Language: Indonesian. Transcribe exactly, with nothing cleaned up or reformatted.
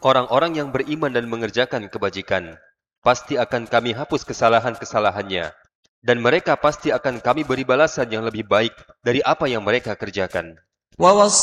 Orang-orang yang beriman dan mengerjakan kebajikan, pasti akan kami hapus kesalahan-kesalahannya, dan mereka pasti akan kami beri balasan yang lebih baik dari apa yang mereka kerjakan.